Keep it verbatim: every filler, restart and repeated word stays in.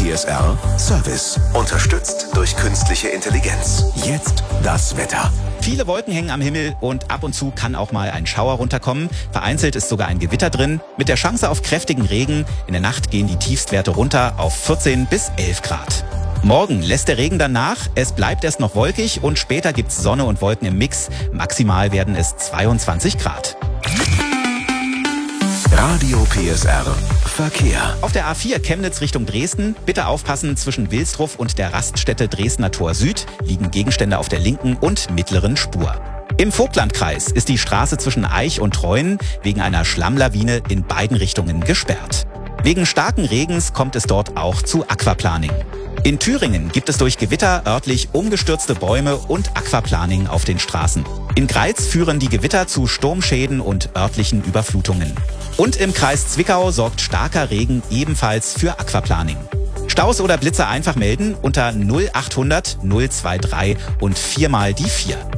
P S R Service. Unterstützt durch künstliche Intelligenz. Jetzt das Wetter. Viele Wolken hängen am Himmel und ab und zu kann auch mal ein Schauer runterkommen. Vereinzelt ist sogar ein Gewitter drin. Mit der Chance auf kräftigen Regen. In der Nacht gehen die Tiefstwerte runter auf vierzehn bis elf Grad. Morgen lässt der Regen dann nach. Es bleibt erst noch wolkig und später gibt's Sonne und Wolken im Mix. Maximal werden es zweiundzwanzig Grad. Radio P S R Verkehr. Auf der A vier Chemnitz Richtung Dresden. Bitte aufpassen, zwischen Wilsdruff und der Raststätte Dresdner Tor Süd liegen Gegenstände auf der linken und mittleren Spur. Im Vogtlandkreis ist die Straße zwischen Aich und Treuen wegen einer Schlammlawine in beiden Richtungen gesperrt. Wegen starken Regens kommt es dort auch zu Aquaplaning. In Thüringen gibt es durch Gewitter örtlich umgestürzte Bäume und Aquaplaning auf den Straßen. In Greiz führen die Gewitter zu Sturmschäden und örtlichen Überflutungen. Und im Kreis Zwickau sorgt starker Regen ebenfalls für Aquaplaning. Staus oder Blitze einfach melden unter null achthundert null drei drei und viermal die vier.